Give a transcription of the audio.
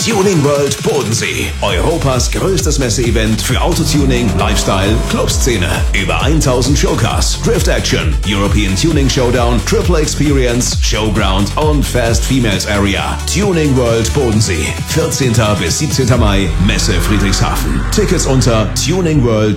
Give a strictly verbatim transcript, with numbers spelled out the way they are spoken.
Tuning World Bodensee. Europas größtes Messeevent für Autotuning, Lifestyle, Clubszene. Über tausend Showcars, Drift Action, European Tuning Showdown, Triple Experience, Showground und Fast Females Area. Tuning World Bodensee. vierzehnten bis siebzehnten Mai, Messe Friedrichshafen. Tickets unter tuningworld